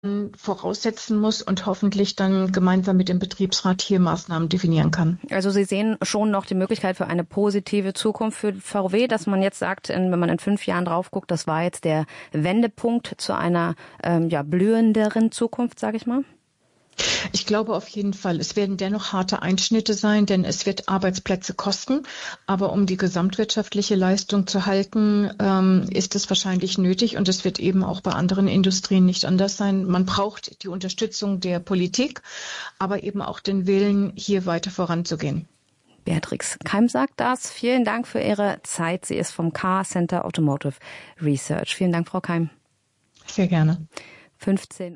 voraussetzen muss und hoffentlich dann gemeinsam mit dem Betriebsrat hier Maßnahmen definieren kann. Also Sie sehen schon noch die Möglichkeit für eine positive Zukunft für VW, dass man jetzt sagt, wenn man in 5 Jahren drauf guckt, das war jetzt der Wendepunkt zu einer blühenderen Zukunft, sage ich mal? Ich glaube auf jeden Fall, es werden dennoch harte Einschnitte sein, denn es wird Arbeitsplätze kosten. Aber um die gesamtwirtschaftliche Leistung zu halten, ist es wahrscheinlich nötig und es wird eben auch bei anderen Industrien nicht anders sein. Man braucht die Unterstützung der Politik, aber eben auch den Willen, hier weiter voranzugehen. Beatrix Keim sagt das. Vielen Dank für Ihre Zeit. Sie ist vom Car Center Automotive Research. Vielen Dank, Frau Keim. Sehr gerne. 15:12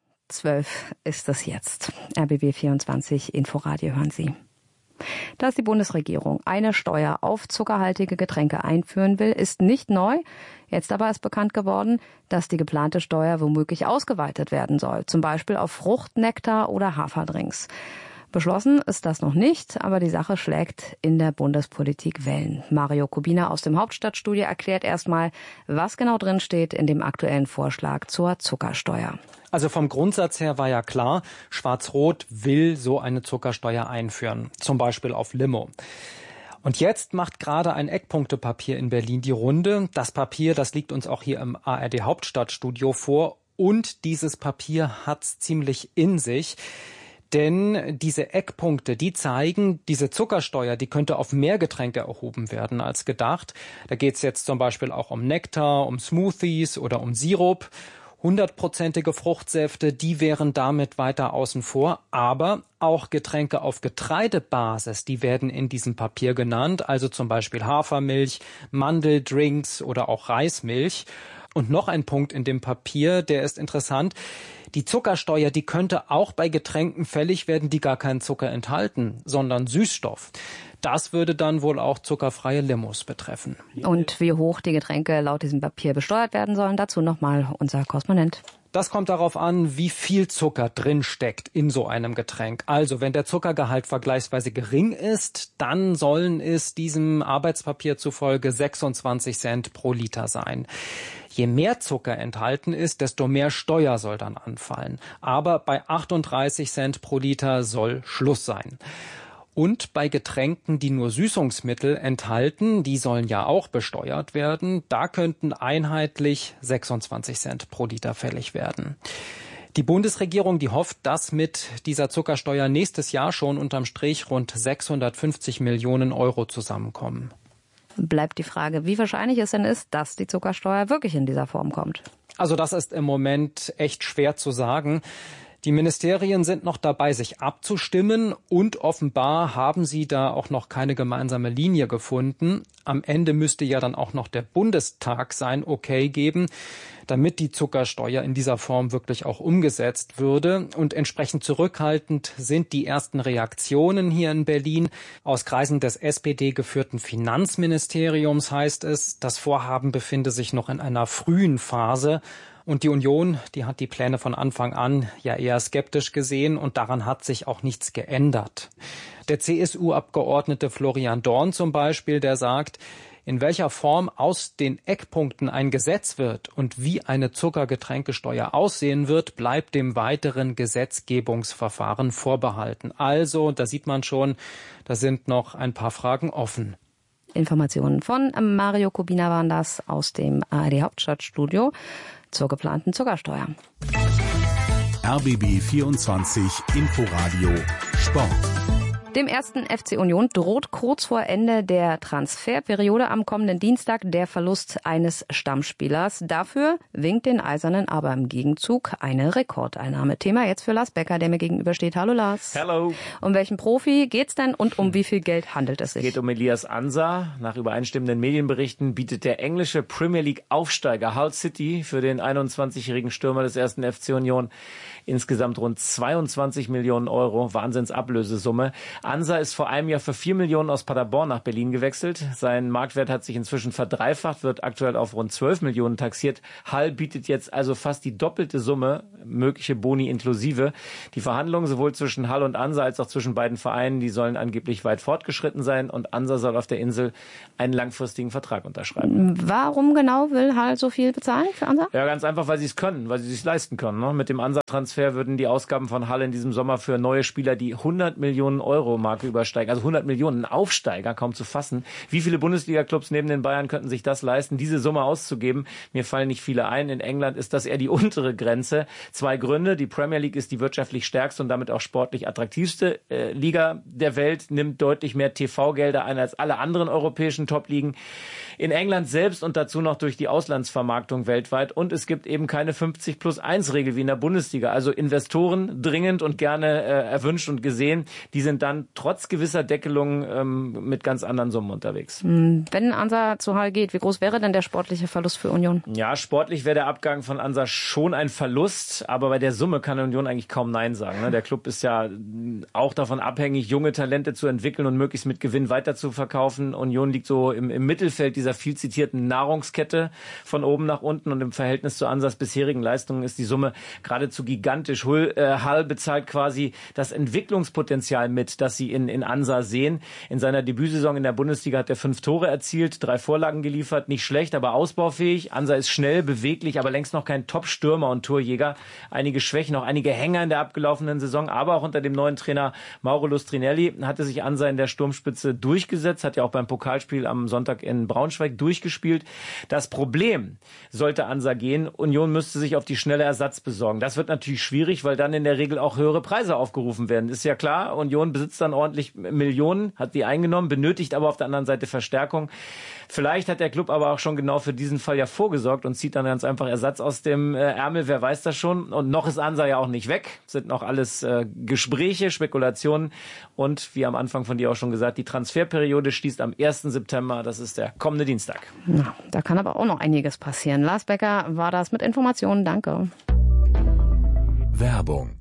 ist es jetzt. RBB 24 Inforadio hören Sie. Dass die Bundesregierung eine Steuer auf zuckerhaltige Getränke einführen will, ist nicht neu. Jetzt aber ist bekannt geworden, dass die geplante Steuer womöglich ausgeweitet werden soll. Zum Beispiel auf Fruchtnektar oder Haferdrinks. Beschlossen ist das noch nicht, aber die Sache schlägt in der Bundespolitik Wellen. Mario Kubina aus dem Hauptstadtstudio erklärt erstmal, was genau drin steht in dem aktuellen Vorschlag zur Zuckersteuer. Also vom Grundsatz her war ja klar, Schwarz-Rot will so eine Zuckersteuer einführen, zum Beispiel auf Limo. Und jetzt macht gerade ein Eckpunktepapier in Berlin die Runde. Das Papier, das liegt uns auch hier im ARD Hauptstadtstudio vor. Und dieses Papier hat's ziemlich in sich. Denn diese Eckpunkte, die zeigen, diese Zuckersteuer, die könnte auf mehr Getränke erhoben werden als gedacht. Da geht es jetzt zum Beispiel auch um Nektar, um Smoothies oder um Sirup. 100%ige Fruchtsäfte, die wären damit weiter außen vor. Aber auch Getränke auf Getreidebasis, die werden in diesem Papier genannt. Also zum Beispiel Hafermilch, Mandeldrinks oder auch Reismilch. Und noch ein Punkt in dem Papier, der ist interessant. Die Zuckersteuer, die könnte auch bei Getränken fällig werden, die gar keinen Zucker enthalten, sondern Süßstoff. Das würde dann wohl auch zuckerfreie Limos betreffen. Und wie hoch die Getränke laut diesem Papier besteuert werden sollen, dazu nochmal unser Korrespondent. Das kommt darauf an, wie viel Zucker drin steckt in so einem Getränk. Also wenn der Zuckergehalt vergleichsweise gering ist, dann sollen es diesem Arbeitspapier zufolge 26 Cent pro Liter sein. Je mehr Zucker enthalten ist, desto mehr Steuer soll dann anfallen. Aber bei 38 Cent pro Liter soll Schluss sein. Und bei Getränken, die nur Süßungsmittel enthalten, die sollen ja auch besteuert werden, da könnten einheitlich 26 Cent pro Liter fällig werden. Die Bundesregierung, die hofft, dass mit dieser Zuckersteuer nächstes Jahr schon unterm Strich rund 650 Millionen Euro zusammenkommen. Bleibt die Frage, wie wahrscheinlich es denn ist, dass die Zuckersteuer wirklich in dieser Form kommt. Also das ist im Moment echt schwer zu sagen. Die Ministerien sind noch dabei, sich abzustimmen und offenbar haben sie da auch noch keine gemeinsame Linie gefunden. Am Ende müsste ja dann auch noch der Bundestag sein Okay geben, damit die Zuckersteuer in dieser Form wirklich auch umgesetzt würde. Und entsprechend zurückhaltend sind die ersten Reaktionen hier in Berlin. Aus Kreisen des SPD-geführten Finanzministeriums heißt es, das Vorhaben befinde sich noch in einer frühen Phase. Und die Union, die hat die Pläne von Anfang an ja eher skeptisch gesehen und daran hat sich auch nichts geändert. Der CSU-Abgeordnete Florian Dorn zum Beispiel, der sagt, in welcher Form aus den Eckpunkten ein Gesetz wird und wie eine Zuckergetränkesteuer aussehen wird, bleibt dem weiteren Gesetzgebungsverfahren vorbehalten. Also, da sieht man schon, da sind noch ein paar Fragen offen. Informationen von Mario Kubina waren das aus dem ARD Hauptstadtstudio zur geplanten Zuckersteuer. RBB 24 Inforadio Sport. Dem ersten FC Union droht kurz vor Ende der Transferperiode am kommenden Dienstag der Verlust eines Stammspielers. Dafür winkt den Eisernen aber im Gegenzug eine Rekordeinnahme. Thema jetzt für Lars Becker, der mir gegenübersteht. Hallo Lars. Hallo. Um welchen Profi geht's denn und um wie viel Geld handelt es sich? Es geht um Elias Ansah. Nach übereinstimmenden Medienberichten bietet der englische Premier League Aufsteiger Hull City für den 21-jährigen Stürmer des ersten FC Union insgesamt rund 22 Millionen Euro. Wahnsinnsablösesumme. Ansa ist vor einem Jahr für 4 Millionen aus Paderborn nach Berlin gewechselt. Sein Marktwert hat sich inzwischen verdreifacht, wird aktuell auf rund 12 Millionen taxiert. Hall bietet jetzt also fast die doppelte Summe, mögliche Boni inklusive. Die Verhandlungen sowohl zwischen Hall und Ansa als auch zwischen beiden Vereinen, die sollen angeblich weit fortgeschritten sein und Ansa soll auf der Insel einen langfristigen Vertrag unterschreiben. Warum genau will Hall so viel bezahlen für Ansa? Ja, ganz einfach, weil sie es können, weil sie es leisten können. Ne? Mit dem Ansa-Transfer würden die Ausgaben von Hall in diesem Sommer für neue Spieler die 100 Millionen Euro Marke übersteigen. Also 100 Millionen, ein Aufsteiger, kaum zu fassen. Wie viele Bundesliga-Clubs neben den Bayern könnten sich das leisten, diese Summe auszugeben? Mir fallen nicht viele ein. In England ist das eher die untere Grenze. 2 Gründe. Die Premier League ist die wirtschaftlich stärkste und damit auch sportlich attraktivste Liga der Welt, nimmt deutlich mehr TV-Gelder ein als alle anderen europäischen Top-Ligen. In England selbst und dazu noch durch die Auslandsvermarktung weltweit. Und es gibt eben keine 50+1-Regel wie in der Bundesliga. Also Investoren dringend und gerne erwünscht und gesehen. Die sind dann trotz gewisser Deckelungen mit ganz anderen Summen unterwegs. Wenn Ansa zu Hall geht, wie groß wäre denn der sportliche Verlust für Union? Ja, sportlich wäre der Abgang von Ansa schon ein Verlust. Aber bei der Summe kann Union eigentlich kaum Nein sagen. Ne? Der Club ist ja auch davon abhängig, junge Talente zu entwickeln und möglichst mit Gewinn weiter zu verkaufen. Union liegt so im Mittelfeld dieser viel zitierten Nahrungskette von oben nach unten und im Verhältnis zu Ansas bisherigen Leistungen ist die Summe geradezu gigantisch. Hall bezahlt quasi das Entwicklungspotenzial mit, das sie in Ansa sehen. In seiner Debütsaison in der Bundesliga hat er 5 Tore erzielt, 3 Vorlagen geliefert, nicht schlecht, aber ausbaufähig. Ansa ist schnell, beweglich, aber längst noch kein Top-Stürmer und Torjäger. Einige Schwächen, auch einige Hänger in der abgelaufenen Saison, aber auch unter dem neuen Trainer Mauro Lustrinelli hatte sich Ansa in der Sturmspitze durchgesetzt, hat ja auch beim Pokalspiel am Sonntag in Braunschweig durchgespielt. Das Problem, sollte Ansa gehen, Union müsste sich auf die schnelle Ersatz besorgen. Das wird natürlich schwierig, weil dann in der Regel auch höhere Preise aufgerufen werden. Ist ja klar, Union besitzt dann ordentlich Millionen, hat die eingenommen, benötigt aber auf der anderen Seite Verstärkung. Vielleicht hat der Club aber auch schon genau für diesen Fall ja vorgesorgt und zieht dann ganz einfach Ersatz aus dem Ärmel, wer weiß das schon. Und noch ist Ansa ja auch nicht weg, sind noch alles Gespräche, Spekulationen und wie am Anfang von dir auch schon gesagt, die Transferperiode schließt am 1. September, das ist der kommende Dienstag. Na, da kann aber auch noch einiges passieren. Lars Becker war das mit Informationen, danke. Werbung.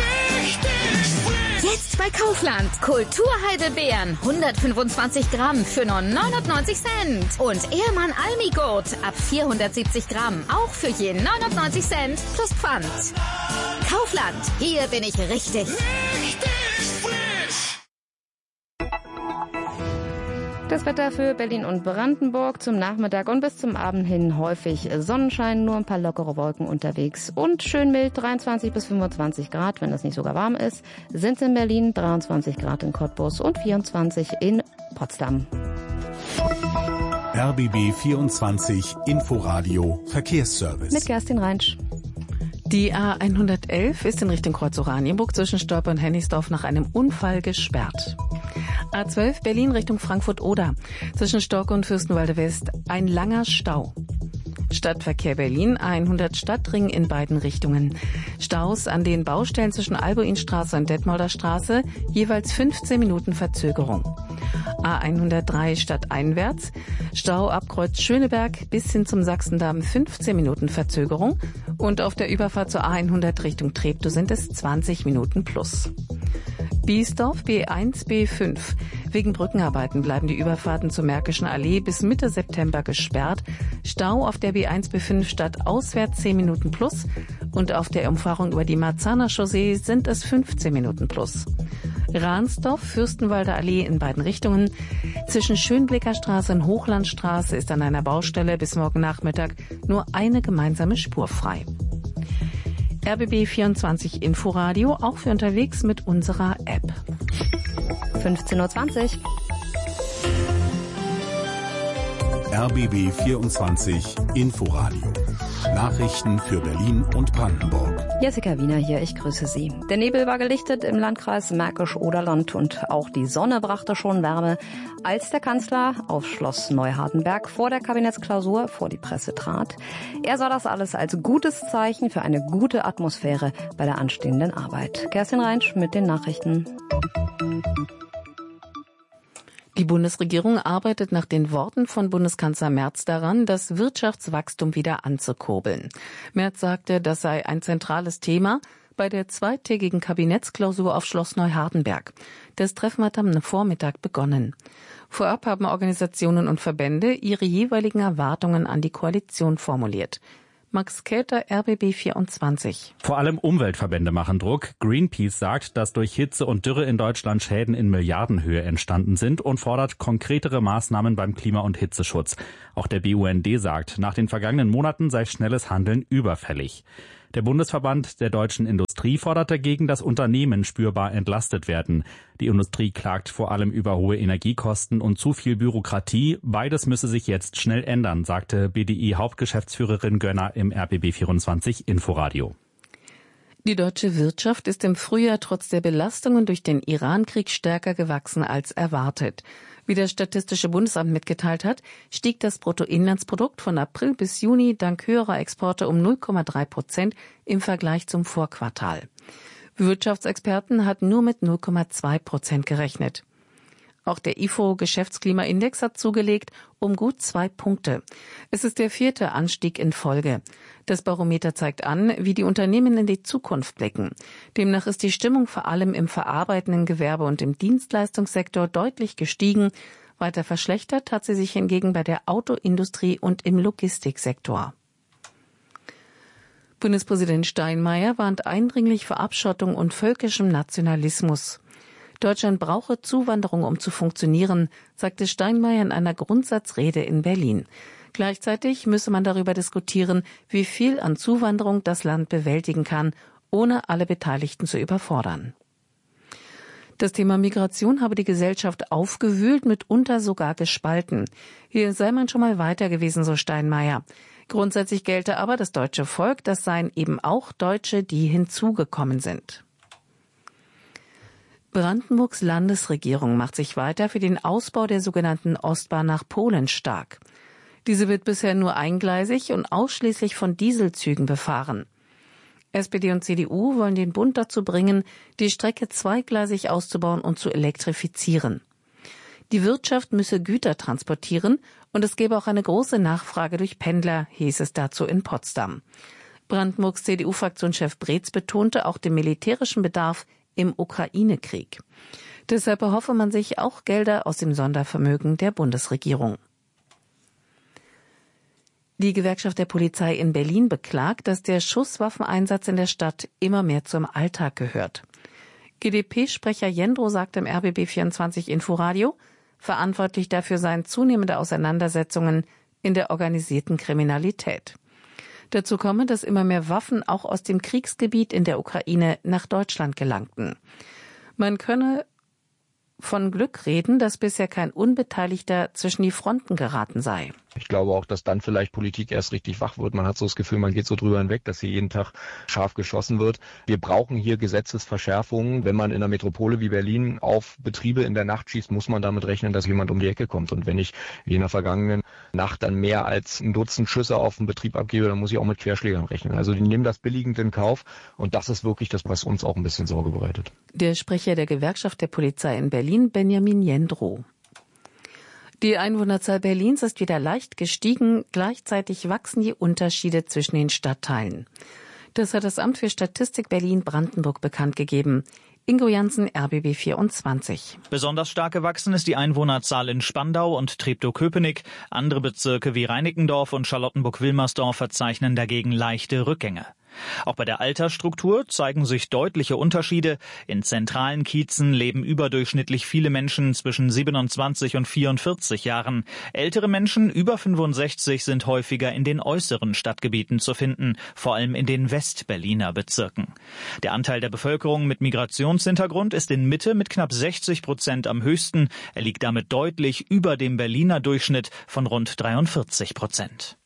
Jetzt bei Kaufland. Kulturheidelbeeren. 125 Gramm für nur 99 Cent. Und Ehrmann Almigurt ab 470 Gramm. Auch für je 99 Cent plus Pfand. Kaufland. Hier bin ich richtig. Das Wetter für Berlin und Brandenburg zum Nachmittag und bis zum Abend hin häufig Sonnenschein, nur ein paar lockere Wolken unterwegs und schön mild, 23 bis 25 Grad, wenn das nicht sogar warm ist, sind in Berlin, 23 Grad in Cottbus und 24 in Potsdam. RBB 24 Inforadio Verkehrsservice. Mit Kerstin Reinsch. Die A111 ist in Richtung Kreuz Oranienburg zwischen Stolpe und Hennigsdorf nach einem Unfall gesperrt. A12 Berlin Richtung Frankfurt-Oder. Zwischen Storke und Fürstenwalde West ein langer Stau. Stadtverkehr Berlin, A100 Stadtring in beiden Richtungen. Staus an den Baustellen zwischen Albuinstraße und Detmolder Straße, jeweils 15 Minuten Verzögerung. A103 stadteinwärts, Stau ab Kreuz Schöneberg bis hin zum Sachsendamm 15 Minuten Verzögerung und auf der Überfahrt zur A100 Richtung Treptow sind es 20 Minuten plus. Biesdorf B1, B5. Wegen Brückenarbeiten bleiben die Überfahrten zur Märkischen Allee bis Mitte September gesperrt. Stau auf der B1, B5 stadtauswärts 10 Minuten plus und auf der Umfahrung über die Marzahner Chaussee sind es 15 Minuten plus. Ransdorf, Fürstenwalder Allee in beiden Richtungen. Zwischen Schönblicker Straße und Hochlandstraße ist an einer Baustelle bis morgen Nachmittag nur eine gemeinsame Spur frei. RBB 24 Inforadio, auch für unterwegs mit unserer App. 15.20 Uhr. RBB 24 Inforadio. Nachrichten für Berlin und Brandenburg. Jessica Wiener hier, ich grüße Sie. Der Nebel war gelichtet im Landkreis Märkisch-Oderland und auch die Sonne brachte schon Wärme, als der Kanzler auf Schloss Neuhardenberg vor der Kabinettsklausur vor die Presse trat. Er sah das alles als gutes Zeichen für eine gute Atmosphäre bei der anstehenden Arbeit. Kerstin Reinsch mit den Nachrichten. Die Bundesregierung arbeitet nach den Worten von Bundeskanzler Merz daran, das Wirtschaftswachstum wieder anzukurbeln. Merz sagte, das sei ein zentrales Thema. bei der zweitägigen Kabinettsklausur auf Schloss Neuhardenberg. Das Treffen hat am Vormittag begonnen. Vorab haben Organisationen und Verbände ihre jeweiligen Erwartungen an die Koalition formuliert. Max Kelter, RBB 24. Vor allem Umweltverbände machen Druck. Greenpeace sagt, dass durch Hitze und Dürre in Deutschland Schäden in Milliardenhöhe entstanden sind und fordert konkretere Maßnahmen beim Klima- und Hitzeschutz. Auch der BUND sagt, nach den vergangenen Monaten sei schnelles Handeln überfällig. Der Bundesverband der deutschen Industrie fordert dagegen, dass Unternehmen spürbar entlastet werden. Die Industrie klagt vor allem über hohe Energiekosten und zu viel Bürokratie. Beides müsse sich jetzt schnell ändern, sagte BDI-Hauptgeschäftsführerin Gönner im RBB 24 Inforadio. Die deutsche Wirtschaft ist im Frühjahr trotz der Belastungen durch den Iran-Krieg stärker gewachsen als erwartet. Wie das Statistische Bundesamt mitgeteilt hat, stieg das Bruttoinlandsprodukt von April bis Juni dank höherer Exporte um 0,3% im Vergleich zum Vorquartal. Wirtschaftsexperten hatten nur mit 0,2% gerechnet. Auch der IFO-Geschäftsklimaindex hat zugelegt um gut 2 Punkte. Es ist der 4. Anstieg in Folge. Das Barometer zeigt an, wie die Unternehmen in die Zukunft blicken. Demnach ist die Stimmung vor allem im verarbeitenden Gewerbe und im Dienstleistungssektor deutlich gestiegen. Weiter verschlechtert hat sie sich hingegen bei der Autoindustrie und im Logistiksektor. Bundespräsident Steinmeier warnt eindringlich vor Abschottung und völkischem Nationalismus. Deutschland brauche Zuwanderung, um zu funktionieren, sagte Steinmeier in einer Grundsatzrede in Berlin. Gleichzeitig müsse man darüber diskutieren, wie viel an Zuwanderung das Land bewältigen kann, ohne alle Beteiligten zu überfordern. Das Thema Migration habe die Gesellschaft aufgewühlt, mitunter sogar gespalten. Hier sei man schon mal weiter gewesen, so Steinmeier. Grundsätzlich gelte aber, das deutsche Volk, das seien eben auch Deutsche, die hinzugekommen sind. Brandenburgs Landesregierung macht sich weiter für den Ausbau der sogenannten Ostbahn nach Polen stark. Diese wird bisher nur eingleisig und ausschließlich von Dieselzügen befahren. SPD und CDU wollen den Bund dazu bringen, die Strecke zweigleisig auszubauen und zu elektrifizieren. Die Wirtschaft müsse Güter transportieren und es gäbe auch eine große Nachfrage durch Pendler, hieß es dazu in Potsdam. Brandenburgs CDU-Fraktionschef Breetz betonte auch den militärischen Bedarf im Ukraine-Krieg. Deshalb erhoffe man sich auch Gelder aus dem Sondervermögen der Bundesregierung. Die Gewerkschaft der Polizei in Berlin beklagt, dass der Schusswaffeneinsatz in der Stadt immer mehr zum Alltag gehört. GdP-Sprecher Jendro sagt im RBB 24 Inforadio, verantwortlich dafür seien zunehmende Auseinandersetzungen in der organisierten Kriminalität. Dazu komme, dass immer mehr Waffen auch aus dem Kriegsgebiet in der Ukraine nach Deutschland gelangten. Man könne von Glück reden, dass bisher kein Unbeteiligter zwischen die Fronten geraten sei. Ich glaube auch, dass dann vielleicht Politik erst richtig wach wird. Man hat so das Gefühl, man geht so drüber hinweg, dass hier jeden Tag scharf geschossen wird. Wir brauchen hier Gesetzesverschärfungen. Wenn man in einer Metropole wie Berlin auf Betriebe in der Nacht schießt, muss man damit rechnen, dass jemand um die Ecke kommt. Und wenn ich wie in der vergangenen Nacht dann mehr als ein Dutzend Schüsse auf den Betrieb abgebe, dann muss ich auch mit Querschlägern rechnen. Also die nehmen das billigend in Kauf. Und das ist wirklich das, was uns auch ein bisschen Sorge bereitet. Der Sprecher der Gewerkschaft der Polizei in Berlin, Benjamin Jendro. Die Einwohnerzahl Berlins ist wieder leicht gestiegen, gleichzeitig wachsen die Unterschiede zwischen den Stadtteilen. Das hat das Amt für Statistik Berlin-Brandenburg bekannt gegeben. Ingo Jansen, RBB 24. Besonders stark gewachsen ist die Einwohnerzahl in Spandau und Treptow-Köpenick. Andere Bezirke wie Reinickendorf und Charlottenburg-Wilmersdorf verzeichnen dagegen leichte Rückgänge. Auch bei der Altersstruktur zeigen sich deutliche Unterschiede. In zentralen Kiezen leben überdurchschnittlich viele Menschen zwischen 27 und 44 Jahren. Ältere Menschen über 65 sind häufiger in den äußeren Stadtgebieten zu finden, vor allem in den Westberliner Bezirken. Der Anteil der Bevölkerung mit Migrationshintergrund ist in Mitte mit knapp 60% am höchsten. Er liegt damit deutlich über dem Berliner Durchschnitt von rund 43%.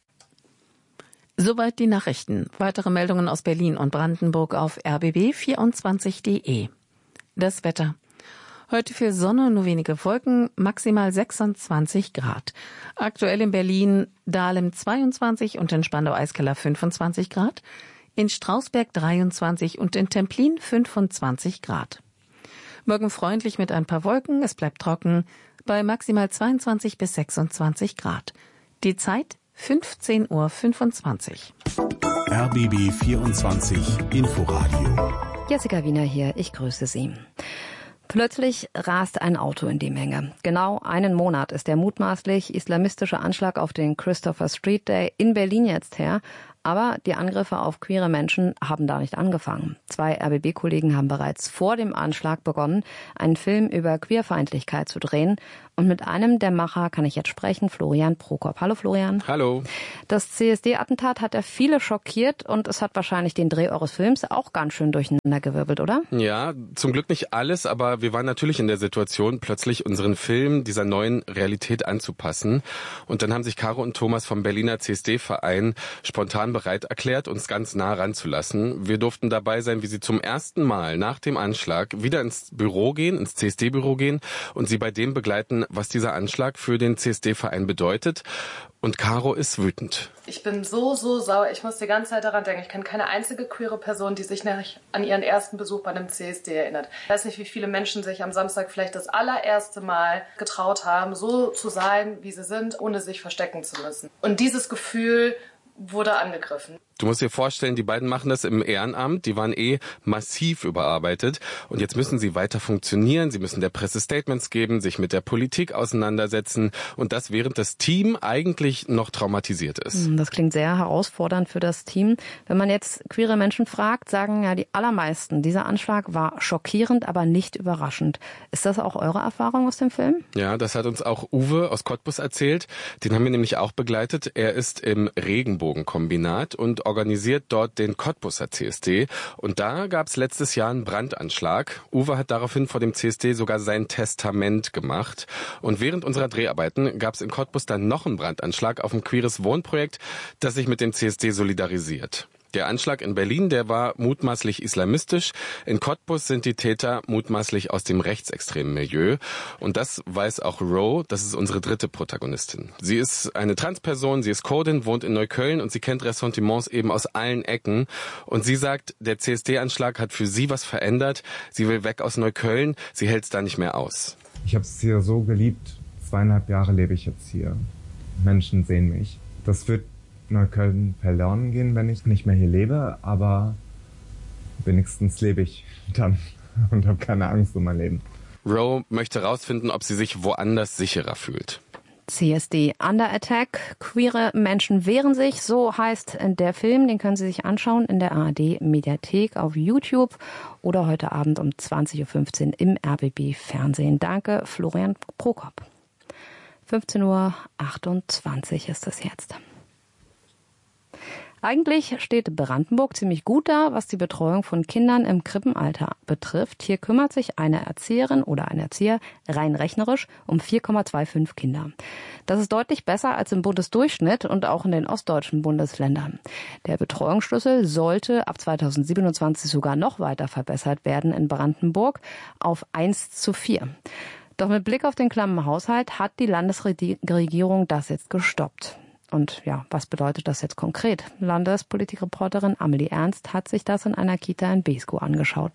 Soweit die Nachrichten. Weitere Meldungen aus Berlin und Brandenburg auf rbb24.de. Das Wetter. Heute viel Sonne, nur wenige Wolken, maximal 26 Grad. Aktuell in Berlin, Dahlem 22 und in Spandau-Eiskeller 25 Grad. In Strausberg 23 und in Templin 25 Grad. Morgen freundlich mit ein paar Wolken, es bleibt trocken, bei maximal 22 bis 26 Grad. Die Zeit 15:25 Uhr. RBB 24 Inforadio Jessica Wiener hier, ich grüße Sie. Plötzlich rast ein Auto in die Menge. Genau einen Monat ist der mutmaßlich islamistische Anschlag auf den Christopher Street Day in Berlin jetzt her. Aber die Angriffe auf queere Menschen haben da nicht angefangen. 2 RBB-Kollegen haben bereits vor dem Anschlag begonnen, einen Film über Queerfeindlichkeit zu drehen. Und mit einem der Macher kann ich jetzt sprechen, Florian Prokop. Hallo Florian. Hallo. Das CSD-Attentat hat ja viele schockiert und es hat wahrscheinlich den Dreh eures Films auch ganz schön durcheinandergewirbelt, oder? Ja, zum Glück nicht alles, aber wir waren natürlich in der Situation, plötzlich unseren Film dieser neuen Realität anzupassen. Und dann haben sich Caro und Thomas vom Berliner CSD-Verein spontan bereit erklärt, uns ganz nah ranzulassen. Wir durften dabei sein, wie sie zum ersten Mal nach dem Anschlag wieder ins Büro gehen, ins CSD-Büro gehen und sie bei dem begleiten, was dieser Anschlag für den CSD-Verein bedeutet. Und Caro ist wütend. Ich bin so sauer. Ich muss die ganze Zeit daran denken. Ich kenne keine einzige queere Person, die sich an ihren ersten Besuch bei einem CSD erinnert. Ich weiß nicht, wie viele Menschen sich am Samstag vielleicht das allererste Mal getraut haben, so zu sein, wie sie sind, ohne sich verstecken zu müssen. Und dieses Gefühl wurde angegriffen. Du musst dir vorstellen, die beiden machen das im Ehrenamt, die waren massiv überarbeitet und jetzt müssen sie weiter funktionieren, sie müssen der Presse Statements geben, sich mit der Politik auseinandersetzen und das während das Team eigentlich noch traumatisiert ist. Das klingt sehr herausfordernd für das Team. Wenn man jetzt queere Menschen fragt, sagen ja die allermeisten, dieser Anschlag war schockierend, aber nicht überraschend. Ist das auch eure Erfahrung aus dem Film? Ja, das hat uns auch Uwe aus Cottbus erzählt. Den haben wir nämlich auch begleitet. Er ist im Regenbogenkombinat und organisiert dort den Cottbuser CSD. Und da gab es letztes Jahr einen Brandanschlag. Uwe hat daraufhin vor dem CSD sogar sein Testament gemacht. Und während unserer Dreharbeiten gab es in Cottbus dann noch einen Brandanschlag auf ein queeres Wohnprojekt, das sich mit dem CSD solidarisiert. Der Anschlag in Berlin, der war mutmaßlich islamistisch. In Cottbus sind die Täter mutmaßlich aus dem rechtsextremen Milieu. Und das weiß auch Ro, das ist unsere dritte Protagonistin. Sie ist eine Transperson, sie ist Kurdin, wohnt in Neukölln und sie kennt Ressentiments eben aus allen Ecken. Und sie sagt, der CSD-Anschlag hat für sie was verändert. Sie will weg aus Neukölln, sie hält es da nicht mehr aus. Ich habe es hier so geliebt. 2,5 Jahre lebe ich jetzt hier. Menschen sehen mich. Das wird Neukölln verloren gehen, wenn ich nicht mehr hier lebe, aber wenigstens lebe ich dann und habe keine Angst um mein Leben. Ro möchte herausfinden, ob sie sich woanders sicherer fühlt. CSD Under Attack. Queere Menschen wehren sich, so heißt der Film. Den können Sie sich anschauen in der ARD-Mediathek auf YouTube oder heute Abend um 20.15 Uhr im RBB-Fernsehen. Danke, Florian Prokop. 15.28 Uhr ist es jetzt. Eigentlich steht Brandenburg ziemlich gut da, was die Betreuung von Kindern im Krippenalter betrifft. Hier kümmert sich eine Erzieherin oder ein Erzieher rein rechnerisch um 4,25 Kinder. Das ist deutlich besser als im Bundesdurchschnitt und auch in den ostdeutschen Bundesländern. Der Betreuungsschlüssel sollte ab 2027 sogar noch weiter verbessert werden in Brandenburg auf 1:4. Doch mit Blick auf den klammen Haushalt hat die Landesregierung das jetzt gestoppt. Und ja, was bedeutet das jetzt konkret? Landespolitikreporterin Amelie Ernst hat sich das in einer Kita in Beeskow angeschaut.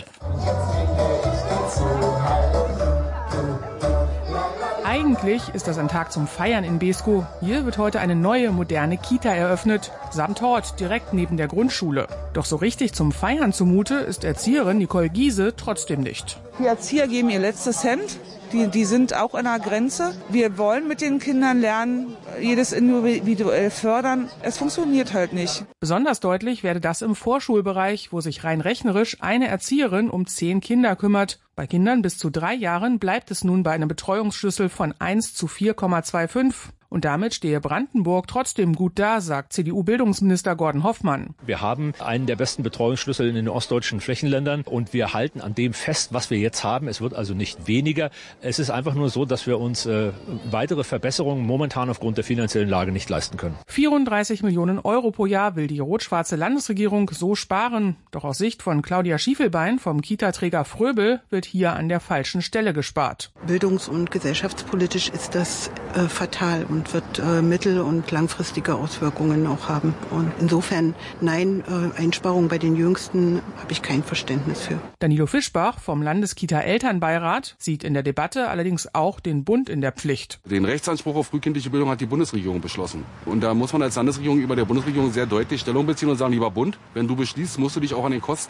Eigentlich ist das ein Tag zum Feiern in Beeskow. Hier wird heute eine neue, moderne Kita eröffnet, samt Hort, direkt neben der Grundschule. Doch so richtig zum Feiern zumute ist Erzieherin Nicole Giese trotzdem nicht. Die Erzieher geben ihr letztes Cent. Die sind auch an der Grenze. Wir wollen mit den Kindern lernen, jedes individuell fördern. Es funktioniert halt nicht. Besonders deutlich werde das im Vorschulbereich, wo sich rein rechnerisch eine Erzieherin um 10 Kinder kümmert. Bei Kindern bis zu 3 Jahren bleibt es nun bei einem Betreuungsschlüssel von 1:4,25. Und damit stehe Brandenburg trotzdem gut da, sagt CDU-Bildungsminister Gordon Hoffmann. Wir haben einen der besten Betreuungsschlüssel in den ostdeutschen Flächenländern und wir halten an dem fest, was wir jetzt haben. Es wird also nicht weniger. Es ist einfach nur so, dass wir uns weitere Verbesserungen momentan aufgrund der finanziellen Lage nicht leisten können. 34 Millionen Euro pro Jahr will die rot-schwarze Landesregierung so sparen. Doch aus Sicht von Claudia Schiefelbein vom Kita-Träger Fröbel wird hier an der falschen Stelle gespart. Bildungs- und gesellschaftspolitisch ist das fatal und wird mittel- und langfristige Auswirkungen auch haben. Und insofern, nein, Einsparungen bei den Jüngsten habe ich kein Verständnis für. Danilo Fischbach vom Landeskita-Elternbeirat sieht in der Debatte allerdings auch den Bund in der Pflicht. Den Rechtsanspruch auf frühkindliche Bildung hat die Bundesregierung beschlossen. Und da muss man als Landesregierung über der Bundesregierung sehr deutlich Stellung beziehen und sagen, lieber Bund, wenn du beschließt, musst du dich auch an den Kosten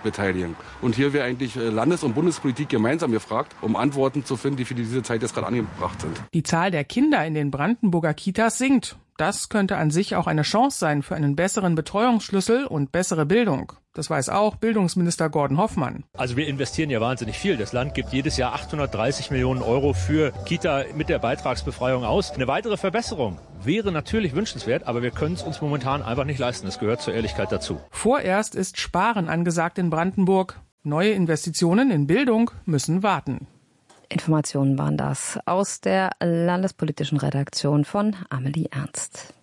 beteiligen. Und hier wäre eigentlich Landes- und Bundespolitik gemeinsam gefragt, um Antworten zu finden, die für diese Zeit jetzt gerade angebracht sind. Die Zahl der Kinder in den Brandenburger Kitas sinkt. Das könnte an sich auch eine Chance sein für einen besseren Betreuungsschlüssel und bessere Bildung. Das weiß auch Bildungsminister Gordon Hoffmann. Also wir investieren ja wahnsinnig viel. Das Land gibt jedes Jahr 830 Millionen Euro für Kita mit der Beitragsbefreiung aus. Eine weitere Verbesserung wäre natürlich wünschenswert, aber wir können es uns momentan einfach nicht leisten. Das gehört zur Ehrlichkeit dazu. Vorerst ist Sparen angesagt in Brandenburg. Neue Investitionen in Bildung müssen warten. Informationen waren das aus der landespolitischen Redaktion von Amelie Ernst.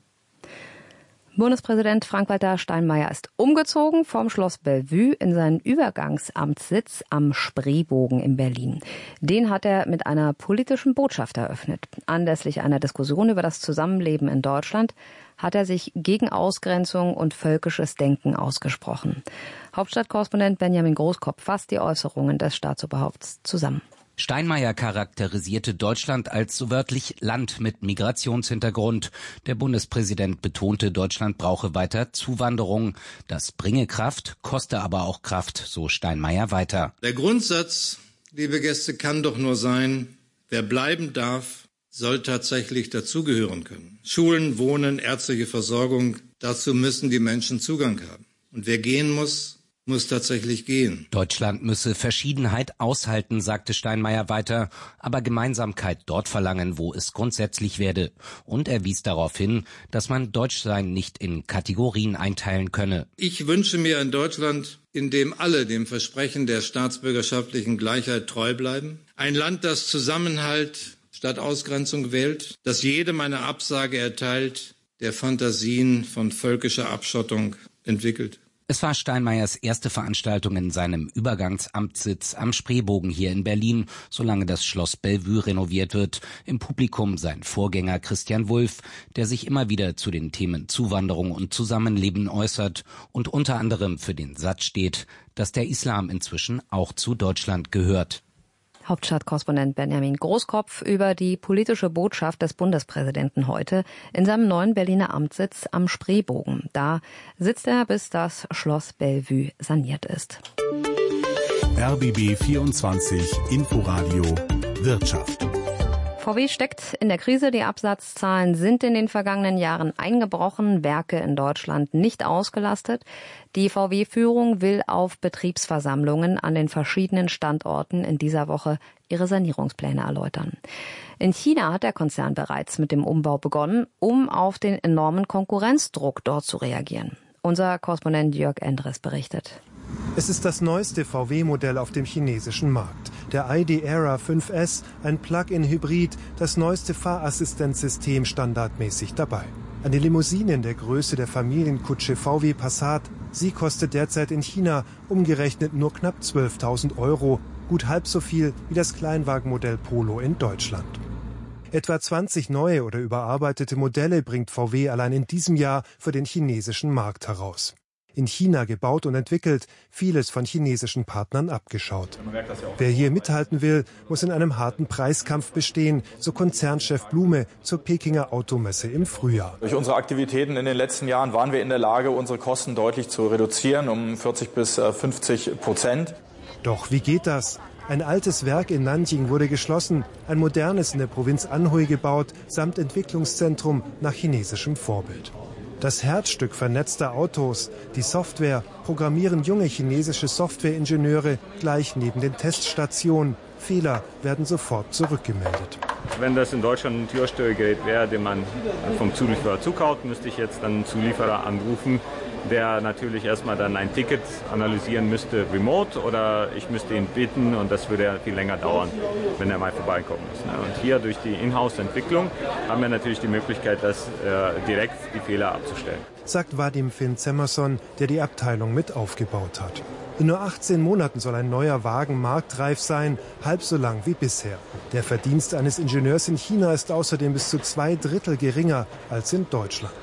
Bundespräsident Frank-Walter Steinmeier ist umgezogen vom Schloss Bellevue in seinen Übergangsamtssitz am Spreebogen in Berlin. Den hat er mit einer politischen Botschaft eröffnet. Anlässlich einer Diskussion über das Zusammenleben in Deutschland hat er sich gegen Ausgrenzung und völkisches Denken ausgesprochen. Hauptstadtkorrespondent Benjamin Großkopf fasst die Äußerungen des Staatsoberhaupts zusammen. Steinmeier charakterisierte Deutschland als wörtlich Land mit Migrationshintergrund. Der Bundespräsident betonte, Deutschland brauche weiter Zuwanderung. Das bringe Kraft, koste aber auch Kraft, so Steinmeier weiter. Der Grundsatz, liebe Gäste, kann doch nur sein, wer bleiben darf, soll tatsächlich dazugehören können. Schulen, Wohnen, ärztliche Versorgung, dazu müssen die Menschen Zugang haben. Und wer gehen muss tatsächlich gehen. Deutschland müsse Verschiedenheit aushalten, sagte Steinmeier weiter, aber Gemeinsamkeit dort verlangen, wo es grundsätzlich werde. Und er wies darauf hin, dass man Deutschsein nicht in Kategorien einteilen könne. Ich wünsche mir ein Deutschland, in dem alle dem Versprechen der staatsbürgerschaftlichen Gleichheit treu bleiben. Ein Land, das Zusammenhalt statt Ausgrenzung wählt, das jedem eine Absage erteilt, der Fantasien von völkischer Abschottung entwickelt. Es war Steinmeiers erste Veranstaltung in seinem Übergangsamtssitz am Spreebogen hier in Berlin, solange das Schloss Bellevue renoviert wird. Im Publikum sein Vorgänger Christian Wulff, der sich immer wieder zu den Themen Zuwanderung und Zusammenleben äußert und unter anderem für den Satz steht, dass der Islam inzwischen auch zu Deutschland gehört. Hauptstadtkorrespondent Benjamin Großkopf über die politische Botschaft des Bundespräsidenten heute in seinem neuen Berliner Amtssitz am Spreebogen. Da sitzt er, bis das Schloss Bellevue saniert ist. RBB 24 Inforadio Wirtschaft. VW steckt in der Krise. Die Absatzzahlen sind in den vergangenen Jahren eingebrochen, Werke in Deutschland nicht ausgelastet. Die VW-Führung will auf Betriebsversammlungen an den verschiedenen Standorten in dieser Woche ihre Sanierungspläne erläutern. In China hat der Konzern bereits mit dem Umbau begonnen, um auf den enormen Konkurrenzdruck dort zu reagieren. Unser Korrespondent Jörg Endres berichtet. Es ist das neueste VW-Modell auf dem chinesischen Markt. Der ID.ERA 5S, ein Plug-in-Hybrid, das neueste Fahrassistenzsystem standardmäßig dabei. Eine Limousine in der Größe der Familienkutsche VW Passat. Sie kostet derzeit in China umgerechnet nur knapp 12.000 €, gut halb so viel wie das Kleinwagenmodell Polo in Deutschland. Etwa 20 neue oder überarbeitete Modelle bringt VW allein in diesem Jahr für den chinesischen Markt heraus. In China gebaut und entwickelt, vieles von chinesischen Partnern abgeschaut. Wer hier mithalten will, muss in einem harten Preiskampf bestehen, so Konzernchef Blume zur Pekinger Automesse im Frühjahr. Durch unsere Aktivitäten in den letzten Jahren waren wir in der Lage, unsere Kosten deutlich zu reduzieren, um 40-50%. Doch wie geht das? Ein altes Werk in Nanjing wurde geschlossen, ein modernes in der Provinz Anhui gebaut, samt Entwicklungszentrum nach chinesischem Vorbild. Das Herzstück vernetzter Autos, die Software, programmieren junge chinesische Softwareingenieure gleich neben den Teststationen. Fehler werden sofort zurückgemeldet. Wenn das in Deutschland ein Türsteuergerät wäre, den man vom Zulieferer zukauft, müsste ich jetzt dann einen Zulieferer anrufen, der natürlich erstmal dann ein Ticket analysieren müsste remote, oder ich müsste ihn bitten, und das würde ja viel länger dauern, wenn er mal vorbeikommen muss. Und hier durch die Inhouse-Entwicklung haben wir natürlich die Möglichkeit, das direkt die Fehler abzustellen. Sagt Vadim Finn-Zemmerson, der die Abteilung mit aufgebaut hat. In nur 18 Monaten soll ein neuer Wagen marktreif sein, halb so lang wie bisher. Der Verdienst eines Ingenieurs in China ist außerdem bis zu 2/3 geringer als in Deutschland.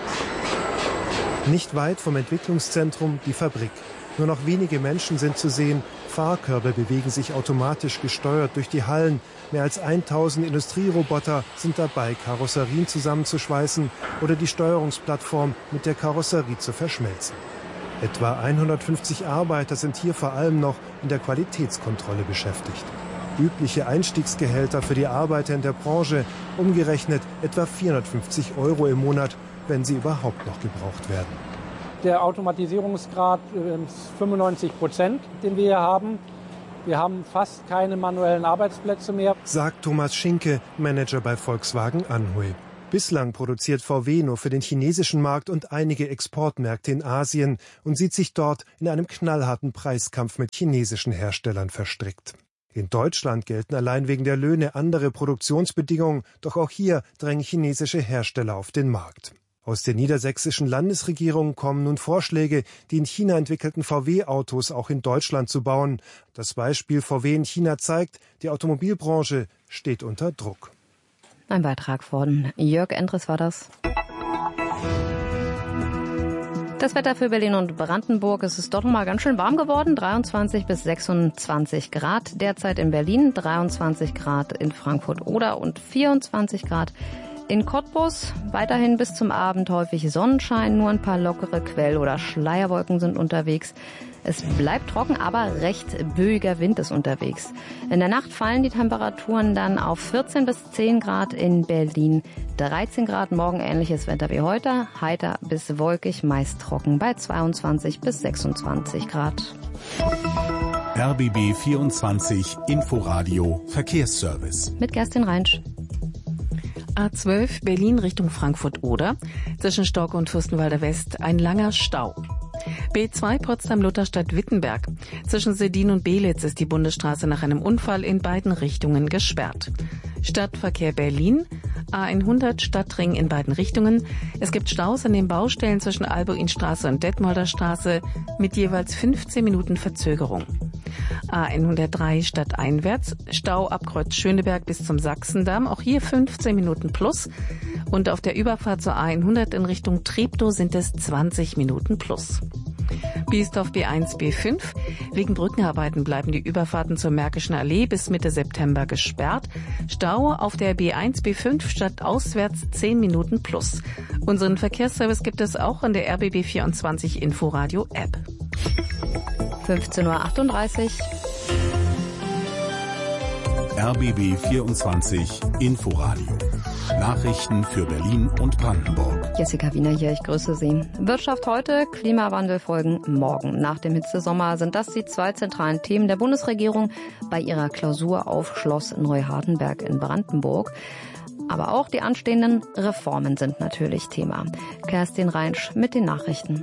Nicht weit vom Entwicklungszentrum die Fabrik. Nur noch wenige Menschen sind zu sehen. Fahrkörbe bewegen sich automatisch gesteuert durch die Hallen. Mehr als 1000 Industrieroboter sind dabei, Karosserien zusammenzuschweißen oder die Steuerungsplattform mit der Karosserie zu verschmelzen. Etwa 150 Arbeiter sind hier vor allem noch in der Qualitätskontrolle beschäftigt. Übliche Einstiegsgehälter für die Arbeiter in der Branche, umgerechnet etwa 450 € im Monat, wenn sie überhaupt noch gebraucht werden. Der Automatisierungsgrad ist 95%, den wir hier haben. Wir haben fast keine manuellen Arbeitsplätze mehr, sagt Thomas Schinke, Manager bei Volkswagen Anhui. Bislang produziert VW nur für den chinesischen Markt und einige Exportmärkte in Asien und sieht sich dort in einem knallharten Preiskampf mit chinesischen Herstellern verstrickt. In Deutschland gelten allein wegen der Löhne andere Produktionsbedingungen, doch auch hier drängen chinesische Hersteller auf den Markt. Aus der niedersächsischen Landesregierung kommen nun Vorschläge, die in China entwickelten VW-Autos auch in Deutschland zu bauen. Das Beispiel VW in China zeigt, die Automobilbranche steht unter Druck. Ein Beitrag von Jörg Endres war das. Das Wetter für Berlin und Brandenburg, es ist doch noch mal ganz schön warm geworden, 23 bis 26 Grad derzeit in Berlin, 23 Grad in Frankfurt-Oder und 24 Grad in Cottbus. Weiterhin bis zum Abend häufig Sonnenschein, nur ein paar lockere Quell- oder Schleierwolken sind unterwegs. Es bleibt trocken, aber recht böiger Wind ist unterwegs. In der Nacht fallen die Temperaturen dann auf 14 bis 10 Grad in Berlin, 13 Grad, morgen ähnliches Wetter wie heute, heiter bis wolkig, meist trocken bei 22 bis 26 Grad. RBB 24 Inforadio Verkehrsservice. Mit Kerstin Reinsch. A12 Berlin Richtung Frankfurt-Oder. Zwischen Stork und Fürstenwalder West ein langer Stau. B2 Potsdam-Lutherstadt-Wittenberg. Zwischen Seldin und Belitz ist die Bundesstraße nach einem Unfall in beiden Richtungen gesperrt. Stadtverkehr Berlin. A100 Stadtring in beiden Richtungen. Es gibt Staus an den Baustellen zwischen Albuinstraße und Detmolder Straße mit jeweils 15 Minuten Verzögerung. A103 stadteinwärts, Stau ab Kreuz Schöneberg bis zum Sachsendamm, auch hier 15 Minuten plus. Und auf der Überfahrt zur A100 in Richtung Treptow sind es 20 Minuten plus. Biesdorf B1, B5. Wegen Brückenarbeiten bleiben die Überfahrten zur Märkischen Allee bis Mitte September gesperrt. Stau auf der B1, B5 stadtauswärts 10 Minuten plus. Unseren Verkehrsservice gibt es auch in der RBB 24 Inforadio App. 15:38 Uhr. RBB 24 Inforadio. Nachrichten für Berlin und Brandenburg. Jessica Wiener hier, ich grüße Sie. Wirtschaft heute, Klimawandel folgen morgen. Nach dem Hitzesommer sind das die zwei zentralen Themen der Bundesregierung bei ihrer Klausur auf Schloss Neuhardenberg in Brandenburg. Aber auch die anstehenden Reformen sind natürlich Thema. Kerstin Reinsch mit den Nachrichten.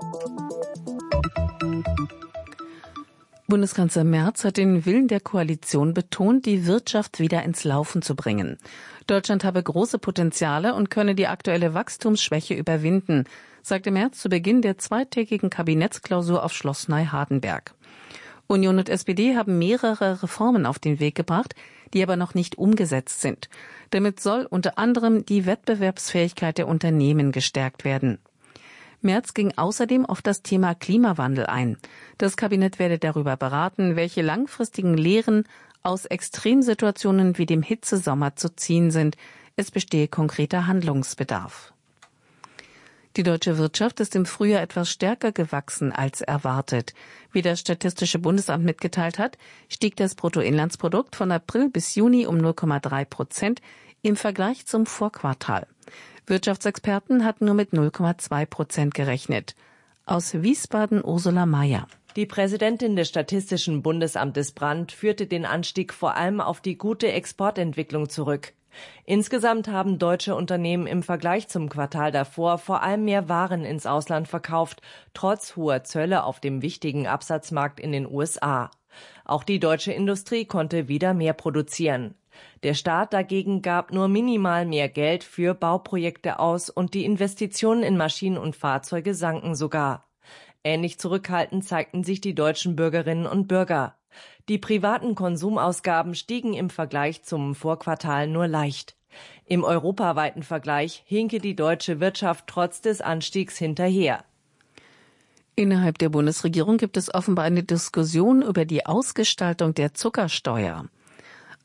Bundeskanzler Merz hat den Willen der Koalition betont, die Wirtschaft wieder ins Laufen zu bringen. Deutschland habe große Potenziale und könne die aktuelle Wachstumsschwäche überwinden, sagte Merz zu Beginn der zweitägigen Kabinettsklausur auf Schloss Neuhardenberg. Union und SPD haben mehrere Reformen auf den Weg gebracht, die aber noch nicht umgesetzt sind. Damit soll unter anderem die Wettbewerbsfähigkeit der Unternehmen gestärkt werden. Merz ging außerdem auf das Thema Klimawandel ein. Das Kabinett werde darüber beraten, welche langfristigen Lehren aus Extremsituationen wie dem Hitzesommer zu ziehen sind. Es bestehe konkreter Handlungsbedarf. Die deutsche Wirtschaft ist im Frühjahr etwas stärker gewachsen als erwartet. Wie das Statistische Bundesamt mitgeteilt hat, stieg das Bruttoinlandsprodukt von April bis Juni um 0,3% im Vergleich zum Vorquartal. Wirtschaftsexperten hatten nur mit 0,2% gerechnet. Aus Wiesbaden Ursula Mayer. Die Präsidentin des Statistischen Bundesamtes Brandt führte den Anstieg vor allem auf die gute Exportentwicklung zurück. Insgesamt haben deutsche Unternehmen im Vergleich zum Quartal davor vor allem mehr Waren ins Ausland verkauft, trotz hoher Zölle auf dem wichtigen Absatzmarkt in den USA. Auch die deutsche Industrie konnte wieder mehr produzieren. Der Staat dagegen gab nur minimal mehr Geld für Bauprojekte aus und die Investitionen in Maschinen und Fahrzeuge sanken sogar. Ähnlich zurückhaltend zeigten sich die deutschen Bürgerinnen und Bürger. Die privaten Konsumausgaben stiegen im Vergleich zum Vorquartal nur leicht. Im europaweiten Vergleich hinke die deutsche Wirtschaft trotz des Anstiegs hinterher. Innerhalb der Bundesregierung gibt es offenbar eine Diskussion über die Ausgestaltung der Zuckersteuer.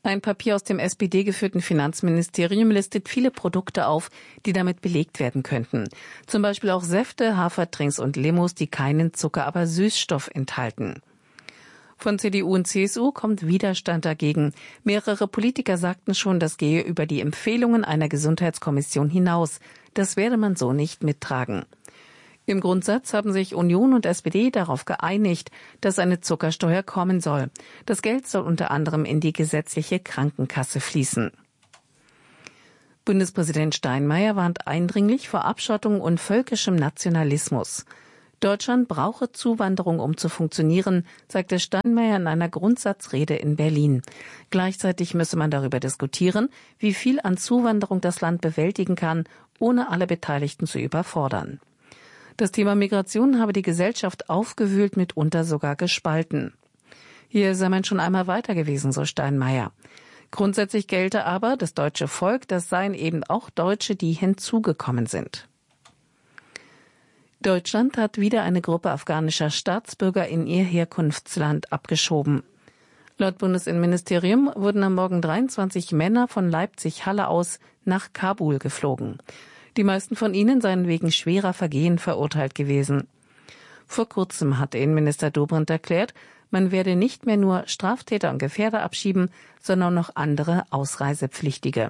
Ein Papier aus dem SPD-geführten Finanzministerium listet viele Produkte auf, die damit belegt werden könnten. Zum Beispiel auch Säfte, Haferdrinks und Limos, die keinen Zucker, aber Süßstoff enthalten. Von CDU und CSU kommt Widerstand dagegen. Mehrere Politiker sagten schon, das gehe über die Empfehlungen einer Gesundheitskommission hinaus. Das werde man so nicht mittragen. Im Grundsatz haben sich Union und SPD darauf geeinigt, dass eine Zuckersteuer kommen soll. Das Geld soll unter anderem in die gesetzliche Krankenkasse fließen. Bundespräsident Steinmeier warnt eindringlich vor Abschottung und völkischem Nationalismus. Deutschland brauche Zuwanderung, um zu funktionieren, sagte Steinmeier in einer Grundsatzrede in Berlin. Gleichzeitig müsse man darüber diskutieren, wie viel an Zuwanderung das Land bewältigen kann, ohne alle Beteiligten zu überfordern. Das Thema Migration habe die Gesellschaft aufgewühlt, mitunter sogar gespalten. Hier sei man schon einmal weiter gewesen, so Steinmeier. Grundsätzlich gelte aber, das deutsche Volk, das seien eben auch Deutsche, die hinzugekommen sind. Deutschland hat wieder eine Gruppe afghanischer Staatsbürger in ihr Herkunftsland abgeschoben. Laut Bundesinnenministerium wurden am Morgen 23 Männer von Leipzig-Halle aus nach Kabul geflogen. Die meisten von ihnen seien wegen schwerer Vergehen verurteilt gewesen. Vor kurzem hatte Innenminister Dobrindt erklärt, man werde nicht mehr nur Straftäter und Gefährder abschieben, sondern auch noch andere Ausreisepflichtige.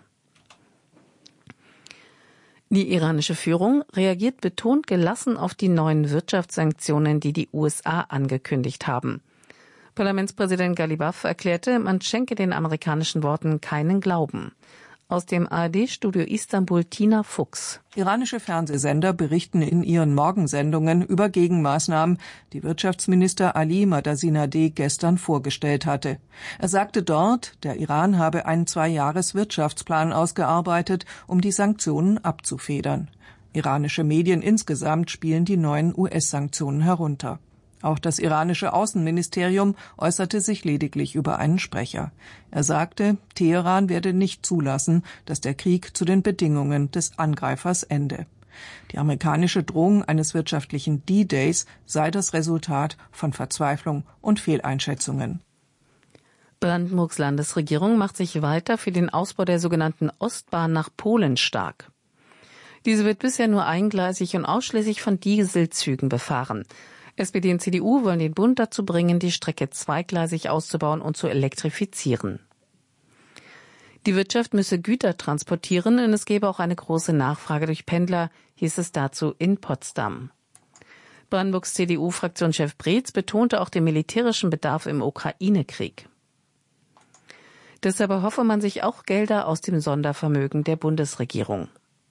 Die iranische Führung reagiert betont gelassen auf die neuen Wirtschaftssanktionen, die die USA angekündigt haben. Parlamentspräsident Ghalibaf erklärte, man schenke den amerikanischen Worten keinen Glauben. Aus dem ARD-Studio Istanbul Tina Fuchs. Iranische Fernsehsender berichten in ihren Morgensendungen über Gegenmaßnahmen, die Wirtschaftsminister Ali Madasinadeh gestern vorgestellt hatte. Er sagte dort, der Iran habe einen 2-Jahres-Wirtschaftsplan ausgearbeitet, um die Sanktionen abzufedern. Iranische Medien insgesamt spielen die neuen US-Sanktionen herunter. Auch das iranische Außenministerium äußerte sich lediglich über einen Sprecher. Er sagte, Teheran werde nicht zulassen, dass der Krieg zu den Bedingungen des Angreifers ende. Die amerikanische Drohung eines wirtschaftlichen D-Days sei das Resultat von Verzweiflung und Fehleinschätzungen. Brandenburgs Landesregierung macht sich weiter für den Ausbau der sogenannten Ostbahn nach Polen stark. Diese wird bisher nur eingleisig und ausschließlich von Dieselzügen befahren. SPD und CDU wollen den Bund dazu bringen, die Strecke zweigleisig auszubauen und zu elektrifizieren. Die Wirtschaft müsse Güter transportieren und es gebe auch eine große Nachfrage durch Pendler, hieß es dazu in Potsdam. Brandenburgs CDU-Fraktionschef Breetz betonte auch den militärischen Bedarf im Ukraine-Krieg. Deshalb erhoffe man sich auch Gelder aus dem Sondervermögen der Bundesregierung.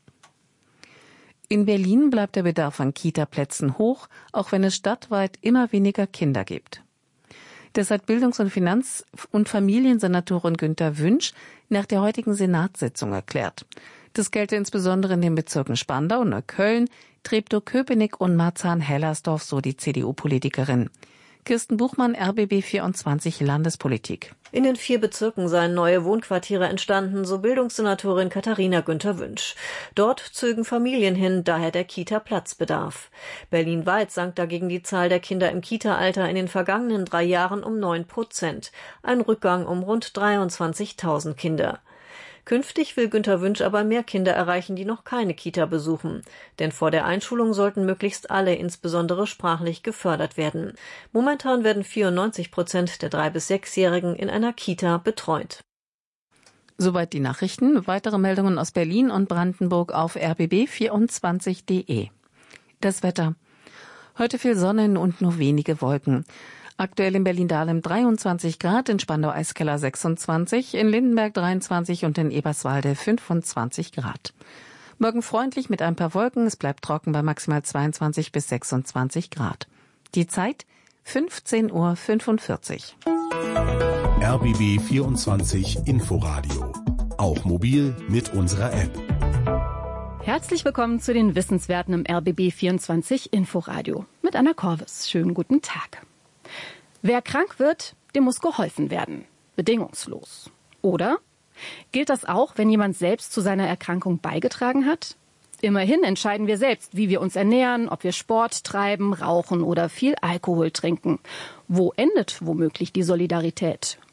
In Berlin bleibt der Bedarf an Kita-Plätzen hoch, auch wenn es stadtweit immer weniger Kinder gibt. Das hat Bildungs- und Finanz- und Familiensenatorin Günter Wünsch nach der heutigen Senatssitzung erklärt. Das gelte insbesondere in den Bezirken Spandau, Neukölln, Treptow-Köpenick und Marzahn-Hellersdorf, so die CDU-Politikerin. Kirsten Buchmann, RBB 24 Landespolitik. In den 4 Bezirken seien neue Wohnquartiere entstanden, so Bildungssenatorin Katharina Günter Wünsch. Dort zögen Familien hin, daher der Kita-Platzbedarf. Berlinweit sank dagegen die Zahl der Kinder im Kita-Alter in den vergangenen 3 Jahren um 9%. Ein Rückgang um rund 23.000 Kinder. Künftig will Günter Wünsch aber mehr Kinder erreichen, die noch keine Kita besuchen. Denn vor der Einschulung sollten möglichst alle, insbesondere sprachlich, gefördert werden. Momentan werden 94% der 3- bis 6-Jährigen in einer Kita betreut. Soweit die Nachrichten. Weitere Meldungen aus Berlin und Brandenburg auf rbb24.de. Das Wetter. Heute viel Sonne und nur wenige Wolken. Aktuell in Berlin-Dahlem 23 Grad, in Spandau-Eiskeller 26, in Lindenberg 23 und in Eberswalde 25 Grad. Morgen freundlich mit ein paar Wolken, es bleibt trocken bei maximal 22 bis 26 Grad. Die Zeit 15:45 Uhr. RBB 24 Inforadio. Auch mobil mit unserer App. Herzlich willkommen zu den Wissenswerten im RBB 24 Inforadio mit Anna Korvis. Schönen guten Tag. Wer krank wird, dem muss geholfen werden. Bedingungslos. Oder? Gilt das auch, wenn jemand selbst zu seiner Erkrankung beigetragen hat? Immerhin entscheiden wir selbst, wie wir uns ernähren, ob wir Sport treiben, rauchen oder viel Alkohol trinken. Wo endet womöglich die Solidarität?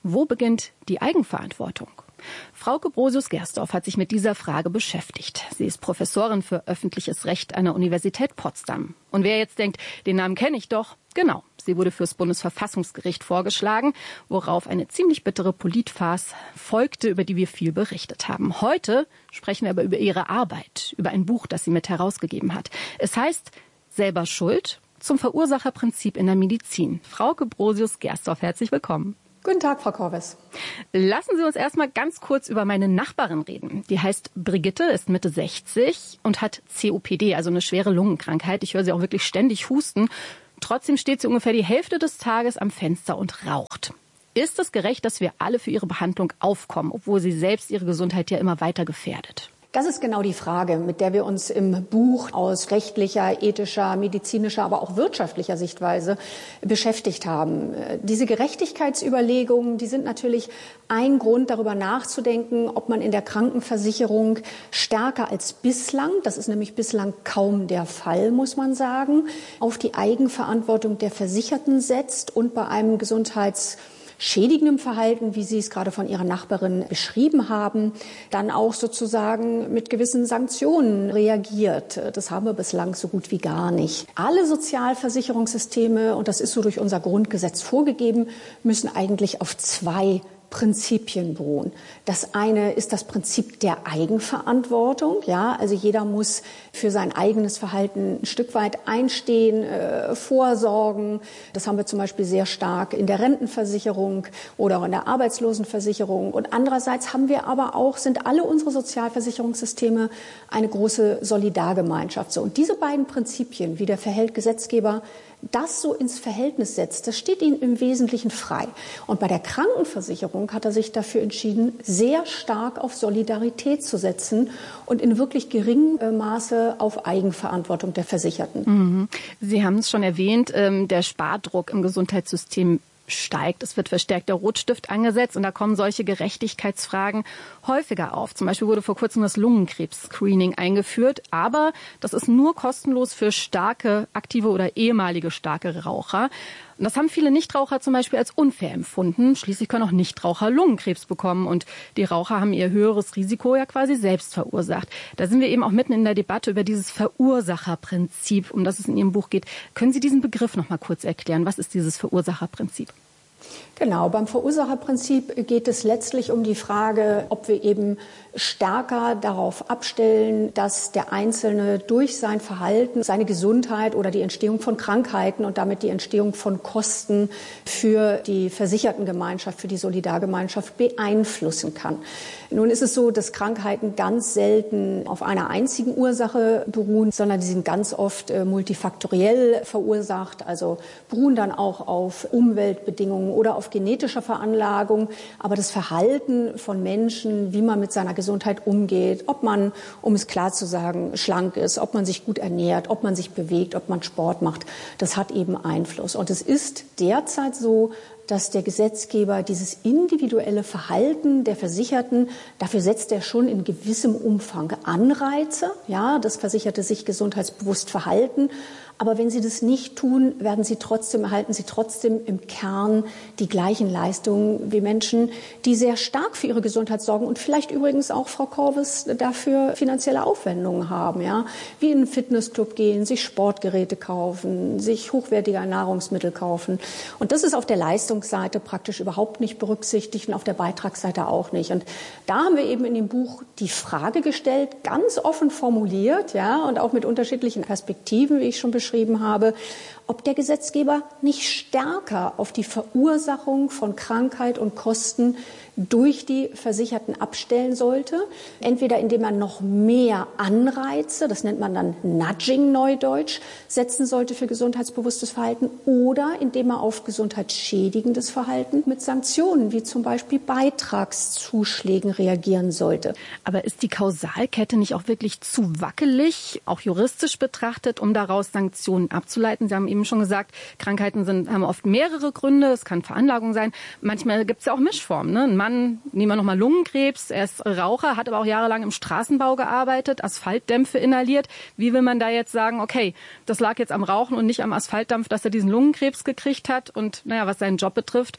Wo beginnt die Eigenverantwortung? Frauke Brosius-Gersdorf hat sich mit dieser Frage beschäftigt. Sie ist Professorin für öffentliches Recht an der Universität Potsdam. Und wer jetzt denkt, den Namen kenne ich doch, genau, sie wurde fürs Bundesverfassungsgericht vorgeschlagen, worauf eine ziemlich bittere Politfarce folgte, über die wir viel berichtet haben. Heute sprechen wir aber über ihre Arbeit, über ein Buch, das sie mit herausgegeben hat. Es heißt Selber schuld zum Verursacherprinzip in der Medizin. Frauke Brosius-Gersdorf, herzlich willkommen. Guten Tag, Frau Korwes. Lassen Sie uns erstmal ganz kurz über meine Nachbarin reden. Die heißt Brigitte, ist Mitte 60 und hat COPD, also eine schwere Lungenkrankheit. Ich höre sie auch wirklich ständig husten. Trotzdem steht sie ungefähr die Hälfte des Tages am Fenster und raucht. Ist es gerecht, dass wir alle für ihre Behandlung aufkommen, obwohl sie selbst ihre Gesundheit ja immer weiter gefährdet? Das ist genau die Frage, mit der wir uns im Buch aus rechtlicher, ethischer, medizinischer, aber auch wirtschaftlicher Sichtweise beschäftigt haben. Diese Gerechtigkeitsüberlegungen, die sind natürlich ein Grund, darüber nachzudenken, ob man in der Krankenversicherung stärker als bislang, das ist nämlich bislang kaum der Fall, muss man sagen, auf die Eigenverantwortung der Versicherten setzt und bei einem gesundheitsschädigendem Verhalten, wie Sie es gerade von Ihrer Nachbarin beschrieben haben, dann auch sozusagen mit gewissen Sanktionen reagiert. Das haben wir bislang so gut wie gar nicht. Alle Sozialversicherungssysteme, und das ist so durch unser Grundgesetz vorgegeben, müssen eigentlich auf zwei Prinzipien beruhen. Das eine ist das Prinzip der Eigenverantwortung. Ja, also jeder muss für sein eigenes Verhalten ein Stück weit einstehen, vorsorgen. Das haben wir zum Beispiel sehr stark in der Rentenversicherung oder auch in der Arbeitslosenversicherung. Und andererseits haben wir aber auch, sind alle unsere Sozialversicherungssysteme eine große Solidargemeinschaft. So, und diese beiden Prinzipien, wie der Gesetzgeber das so ins Verhältnis setzt, das steht Ihnen im Wesentlichen frei. Und bei der Krankenversicherung hat er sich dafür entschieden, sehr stark auf Solidarität zu setzen und in wirklich geringem Maße auf Eigenverantwortung der Versicherten. Sie haben es schon erwähnt, der Spardruck im Gesundheitssystem steigt. Es wird verstärkt der Rotstift angesetzt und da kommen solche Gerechtigkeitsfragen häufiger auf. Zum Beispiel wurde vor kurzem das Lungenkrebs-Screening eingeführt, aber das ist nur kostenlos für starke, aktive oder ehemalige starke Raucher. Und das haben viele Nichtraucher zum Beispiel als unfair empfunden. Schließlich können auch Nichtraucher Lungenkrebs bekommen und die Raucher haben ihr höheres Risiko ja quasi selbst verursacht. Da sind wir eben auch mitten in der Debatte über dieses Verursacherprinzip, um das es in Ihrem Buch geht. Können Sie diesen Begriff noch mal kurz erklären? Was ist dieses Verursacherprinzip? Genau, beim Verursacherprinzip geht es letztlich um die Frage, ob wir eben stärker darauf abstellen, dass der Einzelne durch sein Verhalten seine Gesundheit oder die Entstehung von Krankheiten und damit die Entstehung von Kosten für die Versichertengemeinschaft, für die Solidargemeinschaft beeinflussen kann. Nun ist es so, dass Krankheiten ganz selten auf einer einzigen Ursache beruhen, sondern die sind ganz oft multifaktoriell verursacht, also beruhen dann auch auf Umweltbedingungen oder auf genetischer Veranlagung. Aber das Verhalten von Menschen, wie man mit seiner Gesundheit umgeht, ob man, um es klar zu sagen, schlank ist, ob man sich gut ernährt, ob man sich bewegt, ob man Sport macht, das hat eben Einfluss. Und es ist derzeit so, dass der Gesetzgeber dieses individuelle Verhalten der Versicherten, dafür setzt er schon in gewissem Umfang Anreize, ja, dass Versicherte sich gesundheitsbewusst verhalten. Aber wenn sie das nicht tun, erhalten sie trotzdem im Kern die gleichen Leistungen wie Menschen, die sehr stark für ihre Gesundheit sorgen und vielleicht übrigens auch, Frau Korwes, dafür finanzielle Aufwendungen haben, ja, wie in einen Fitnessclub gehen, sich Sportgeräte kaufen, sich hochwertige Nahrungsmittel kaufen. Und das ist auf der Leistungsseite praktisch überhaupt nicht berücksichtigt und auf der Beitragsseite auch nicht. Und da haben wir eben in dem Buch die Frage gestellt, ganz offen formuliert, ja, und auch mit unterschiedlichen Perspektiven, wie ich schon beschrieben habe, ob der Gesetzgeber nicht stärker auf die Verursachung von Krankheit und Kosten durch die Versicherten abstellen sollte. Entweder indem man noch mehr Anreize, das nennt man dann Nudging neudeutsch, setzen sollte für gesundheitsbewusstes Verhalten oder indem er auf gesundheitsschädigendes Verhalten mit Sanktionen wie zum Beispiel Beitragszuschlägen reagieren sollte. Aber ist die Kausalkette nicht auch wirklich zu wackelig, auch juristisch betrachtet, um daraus Sanktionen abzuleiten? Sie haben eben schon gesagt, Krankheiten haben oft mehrere Gründe, es kann Veranlagung sein. Manchmal gibt es ja auch Mischformen, ne? Ein Mann, nehmen wir nochmal Lungenkrebs, er ist Raucher, hat aber auch jahrelang im Straßenbau gearbeitet, Asphaltdämpfe inhaliert. Wie will man da jetzt sagen, okay, das lag jetzt am Rauchen und nicht am Asphaltdampf, dass er diesen Lungenkrebs gekriegt hat und naja, was seinen Job betrifft,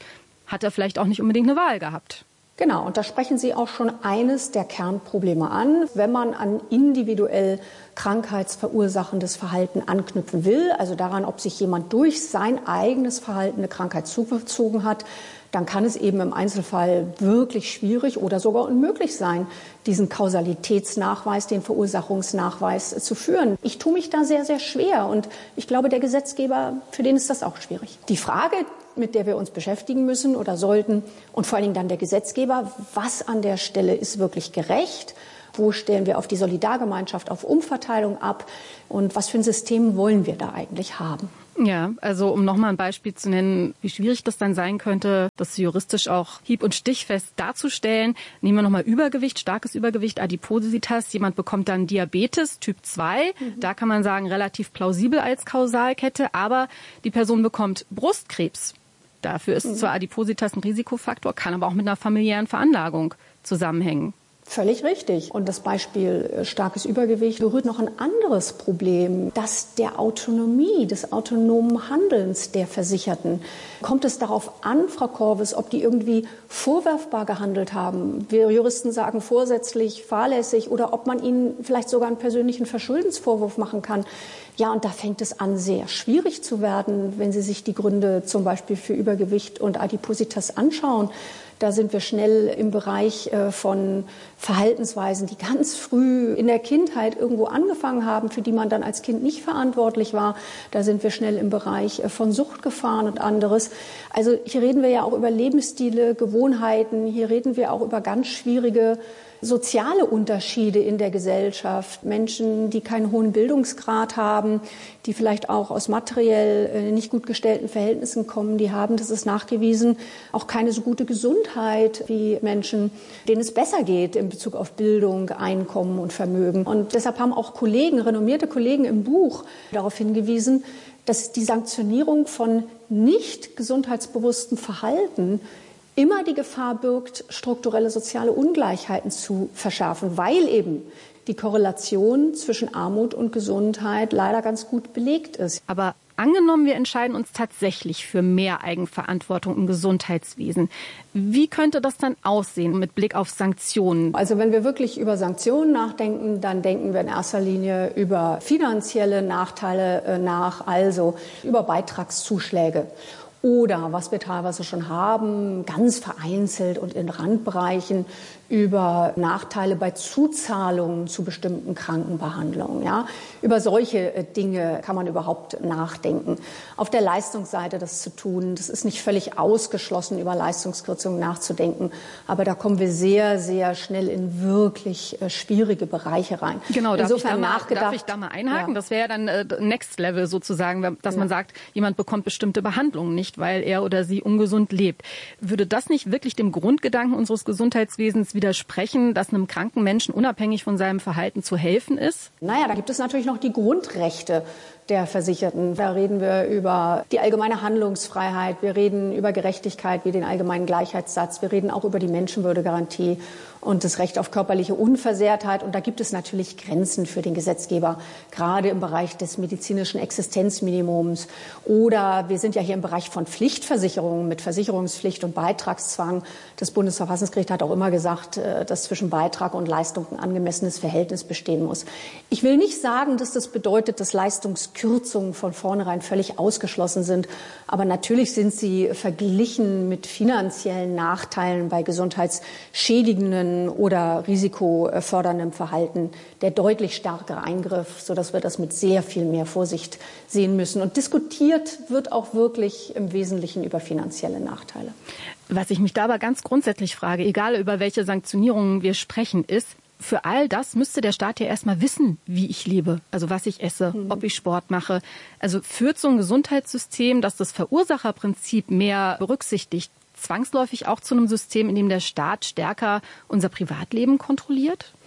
hat er vielleicht auch nicht unbedingt eine Wahl gehabt. Genau, und da sprechen Sie auch schon eines der Kernprobleme an. Wenn man an individuell krankheitsverursachendes Verhalten anknüpfen will, also daran, ob sich jemand durch sein eigenes Verhalten eine Krankheit zugezogen hat, dann kann es eben im Einzelfall wirklich schwierig oder sogar unmöglich sein, diesen Kausalitätsnachweis, den Verursachungsnachweis zu führen. Ich tue mich da sehr, sehr schwer und ich glaube, der Gesetzgeber, für den ist das auch schwierig. Die Frage, mit der wir uns beschäftigen müssen oder sollten und vor allen Dingen dann der Gesetzgeber, was an der Stelle ist wirklich gerecht? Wo stellen wir auf die Solidargemeinschaft, auf Umverteilung ab? Und was für ein System wollen wir da eigentlich haben? Ja, also um nochmal ein Beispiel zu nennen, wie schwierig das dann sein könnte, das juristisch auch hieb- und stichfest darzustellen. Nehmen wir nochmal Übergewicht, starkes Übergewicht, Adipositas. Jemand bekommt dann Diabetes Typ 2. Da kann man sagen, relativ plausibel als Kausalkette. Aber die Person bekommt Brustkrebs. Dafür ist zwar Adipositas ein Risikofaktor, kann aber auch mit einer familiären Veranlagung zusammenhängen. Völlig richtig. Und das Beispiel starkes Übergewicht berührt noch ein anderes Problem, das der Autonomie, des autonomen Handelns der Versicherten. Kommt es darauf an, Frau Korwes, ob die irgendwie vorwerfbar gehandelt haben? Wir Juristen sagen vorsätzlich, fahrlässig oder ob man ihnen vielleicht sogar einen persönlichen Verschuldensvorwurf machen kann. Ja, und da fängt es an, sehr schwierig zu werden, wenn Sie sich die Gründe zum Beispiel für Übergewicht und Adipositas anschauen. Da sind wir schnell im Bereich von Verhaltensweisen, die ganz früh in der Kindheit irgendwo angefangen haben, für die man dann als Kind nicht verantwortlich war. Da sind wir schnell im Bereich von Suchtgefahren und anderes. Also hier reden wir ja auch über Lebensstile, Gewohnheiten. Hier reden wir auch über ganz schwierige soziale Unterschiede in der Gesellschaft. Menschen, die keinen hohen Bildungsgrad haben, die vielleicht auch aus materiell nicht gut gestellten Verhältnissen kommen, die haben, das ist nachgewiesen, auch keine so gute Gesundheit wie Menschen, denen es besser geht in Bezug auf Bildung, Einkommen und Vermögen. Und deshalb haben auch Kollegen, renommierte Kollegen im Buch darauf hingewiesen, dass die Sanktionierung von nicht gesundheitsbewusstem Verhalten immer die Gefahr birgt, strukturelle soziale Ungleichheiten zu verschärfen, weil eben die Korrelation zwischen Armut und Gesundheit leider ganz gut belegt ist. Aber angenommen, wir entscheiden uns tatsächlich für mehr Eigenverantwortung im Gesundheitswesen. Wie könnte das dann aussehen mit Blick auf Sanktionen? Also wenn wir wirklich über Sanktionen nachdenken, dann denken wir in erster Linie über finanzielle Nachteile nach, also über Beitragszuschläge. Oder, was wir teilweise schon haben, ganz vereinzelt und in Randbereichen, über Nachteile bei Zuzahlungen zu bestimmten Krankenbehandlungen. Ja? Über solche Dinge kann man überhaupt nachdenken. Auf der Leistungsseite das zu tun, das ist nicht völlig ausgeschlossen, über Leistungskürzungen nachzudenken. Aber da kommen wir sehr, sehr schnell in wirklich schwierige Bereiche rein. Genau, darf ich da mal einhaken? Ja. Das wäre ja dann Next Level sozusagen, dass man sagt, jemand bekommt bestimmte Behandlungen nicht, weil er oder sie ungesund lebt. Würde das nicht wirklich dem Grundgedanken unseres Gesundheitswesens widersprechen, dass einem kranken Menschen unabhängig von seinem Verhalten zu helfen ist? Naja, da gibt es natürlich noch die Grundrechte der Versicherten. Da reden wir über die allgemeine Handlungsfreiheit, wir reden über Gerechtigkeit wie den allgemeinen Gleichheitssatz, wir reden auch über die Menschenwürdegarantie und das Recht auf körperliche Unversehrtheit. Und da gibt es natürlich Grenzen für den Gesetzgeber, gerade im Bereich des medizinischen Existenzminimums. Oder wir sind ja hier im Bereich von Pflichtversicherungen mit Versicherungspflicht und Beitragszwang. Das Bundesverfassungsgericht hat auch immer gesagt, dass zwischen Beitrag und Leistung ein angemessenes Verhältnis bestehen muss. Ich will nicht sagen, dass das bedeutet, dass Leistungskürzungen von vornherein völlig ausgeschlossen sind. Aber natürlich sind sie verglichen mit finanziellen Nachteilen bei gesundheitsschädigenden oder risikoförderndem Verhalten der deutlich stärkere Eingriff, sodass wir das mit sehr viel mehr Vorsicht sehen müssen. Und diskutiert wird auch wirklich im Wesentlichen über finanzielle Nachteile. Was ich mich da aber ganz grundsätzlich frage, egal über welche Sanktionierungen wir sprechen, ist, für all das müsste der Staat ja erstmal wissen, wie ich lebe, also was ich esse, ob ich Sport mache. Also führt so ein Gesundheitssystem, das das Verursacherprinzip mehr berücksichtigt, zwangsläufig auch zu einem System, in dem der Staat stärker unser Privatleben kontrolliert?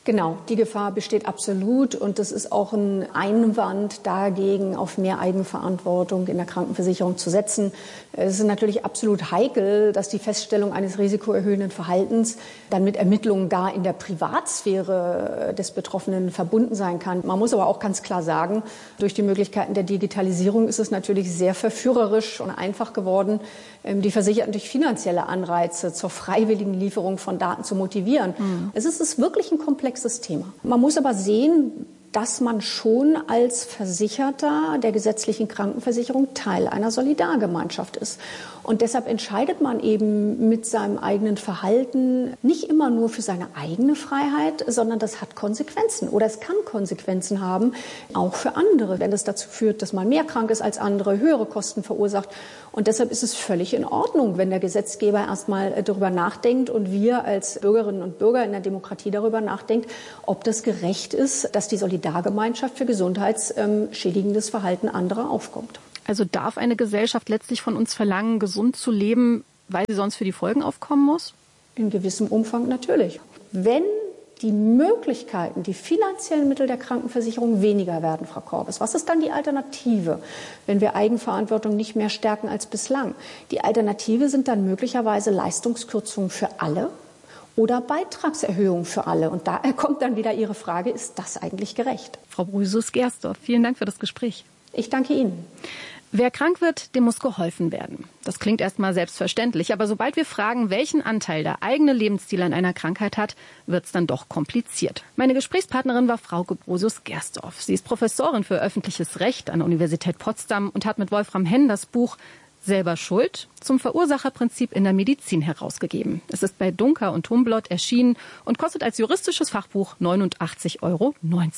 Genau, die Gefahr besteht absolut und das ist auch ein Einwand dagegen, auf mehr Eigenverantwortung in der Krankenversicherung zu setzen. Es ist natürlich absolut heikel, dass die Feststellung eines risikoerhöhenden Verhaltens dann mit Ermittlungen gar in der Privatsphäre des Betroffenen verbunden sein kann. Man muss aber auch ganz klar sagen, durch die Möglichkeiten der Digitalisierung ist es natürlich sehr verführerisch und einfach geworden, die Versicherten durch finanzielle Anreize zur freiwilligen Lieferung von Daten zu motivieren. Es ist wirklich ein komplexes Thema. Man muss aber sehen, dass man schon als Versicherter der gesetzlichen Krankenversicherung Teil einer Solidargemeinschaft ist. Und deshalb entscheidet man eben mit seinem eigenen Verhalten nicht immer nur für seine eigene Freiheit, sondern das hat Konsequenzen oder es kann Konsequenzen haben, auch für andere, wenn es dazu führt, dass man mehr krank ist als andere, höhere Kosten verursacht. Und deshalb ist es völlig in Ordnung, wenn der Gesetzgeber erstmal darüber nachdenkt und wir als Bürgerinnen und Bürger in der Demokratie darüber nachdenken, ob das gerecht ist, dass die Solidargemeinschaft für gesundheitsschädigendes Verhalten anderer aufkommt. Also darf eine Gesellschaft letztlich von uns verlangen, gesund zu leben, weil sie sonst für die Folgen aufkommen muss? In gewissem Umfang natürlich. Wenn die Möglichkeiten, die finanziellen Mittel der Krankenversicherung weniger werden, Frau Korbes, was ist dann die Alternative, wenn wir Eigenverantwortung nicht mehr stärken als bislang? Die Alternative sind dann möglicherweise Leistungskürzungen für alle oder Beitragserhöhungen für alle. Und da kommt dann wieder Ihre Frage, ist das eigentlich gerecht? Frau Brüsus-Gersdorf, vielen Dank für das Gespräch. Ich danke Ihnen. Wer krank wird, dem muss geholfen werden. Das klingt erstmal selbstverständlich, aber sobald wir fragen, welchen Anteil der eigene Lebensstil an einer Krankheit hat, wird es dann doch kompliziert. Meine Gesprächspartnerin war Frau Brüsus-Gersdorf. Sie ist Professorin für öffentliches Recht an der Universität Potsdam und hat mit Wolfram Henn das Buch Selber Schuld zum Verursacherprinzip in der Medizin herausgegeben. Es ist bei Duncker und Humblot erschienen und kostet als juristisches Fachbuch 89,90 €.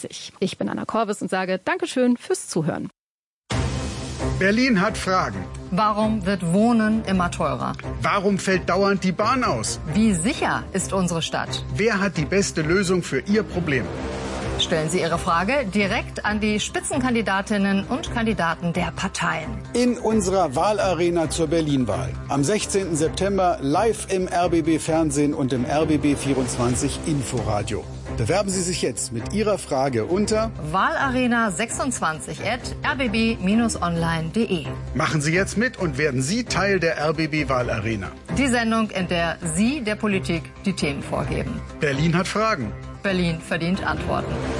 Ich bin Anna Korvis und sage Dankeschön fürs Zuhören. Berlin hat Fragen. Warum wird Wohnen immer teurer? Warum fällt dauernd die Bahn aus? Wie sicher ist unsere Stadt? Wer hat die beste Lösung für Ihr Problem? Stellen Sie Ihre Frage direkt an die Spitzenkandidatinnen und Kandidaten der Parteien. In unserer Wahlarena zur Berlin-Wahl. Am 16. September live im RBB-Fernsehen und im RBB24 Inforadio. Bewerben Sie sich jetzt mit Ihrer Frage unter wahlarena26@rbb-online.de. Machen Sie jetzt mit und werden Sie Teil der RBB-Wahlarena. Die Sendung, in der Sie der Politik die Themen vorgeben. Berlin hat Fragen. Berlin verdient Antworten.